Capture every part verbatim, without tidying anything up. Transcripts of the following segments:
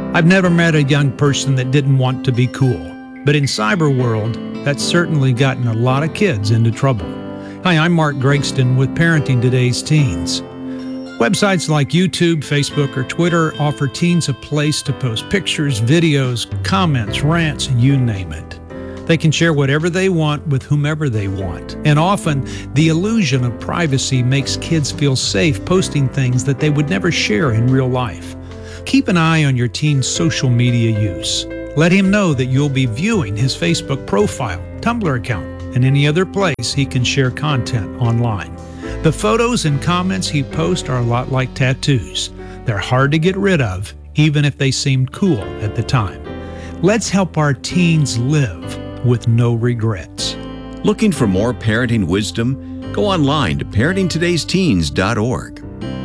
I've never met a young person that didn't want to be cool, but in cyber world, that's certainly gotten a lot of kids into trouble. Hi, I'm Mark Gregston with Parenting Today's Teens. Websites like YouTube, Facebook, or Twitter offer teens a place to post pictures, videos, comments, rants, you name it. They can share whatever they want with whomever they want, and often the illusion of privacy makes kids feel safe posting things that they would never share in real life. Keep an eye on your teen's social media use. Let him know that you'll be viewing his Facebook profile, Tumblr account, and any other place he can share content online. The photos and comments he posts are a lot like tattoos. They're hard to get rid of, even if they seemed cool at the time. Let's help our teens live with no regrets. Looking for more parenting wisdom? Go online to parenting todays teens dot org.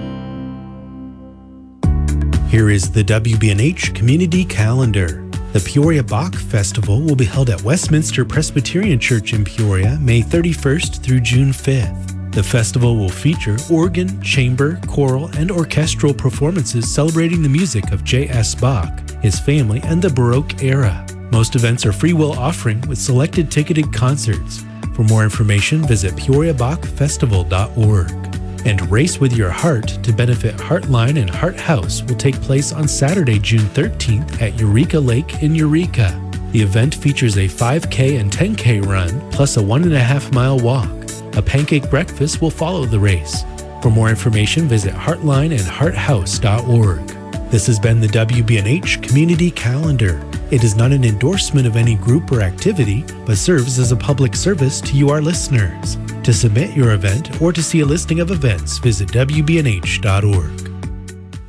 Here is the W B N H Community Calendar. The Peoria Bach Festival will be held at Westminster Presbyterian Church in Peoria, May thirty-first through June fifth. The festival will feature organ, chamber, choral, and orchestral performances celebrating the music of J S Bach, his family, and the Baroque era. Most events are free will offering with selected ticketed concerts. For more information, visit peoria bach festival dot org. And Race with Your Heart to benefit Heartline and Heart House will take place on Saturday, June thirteenth at Eureka Lake in Eureka. The event features a five K and ten K run, plus a one and a half mile walk. A pancake breakfast will follow the race. For more information, visit heartline and heart house dot org. This has been the W B N H Community Calendar. It is not an endorsement of any group or activity, but serves as a public service to you, our listeners. To submit your event or to see a listing of events, visit W B N H dot org.